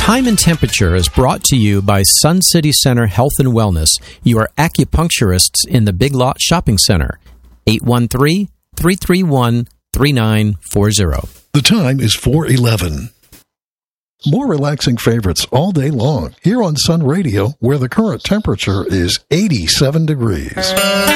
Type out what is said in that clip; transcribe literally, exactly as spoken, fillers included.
Time and Temperature is brought to you by Sun City Center Health and Wellness, your acupuncturists in the Big Lot Shopping Center. eight one three, three three one, three nine four zero. The time is four eleven. More relaxing favorites all day long here on Sun Radio, where the current temperature is eighty-seven degrees.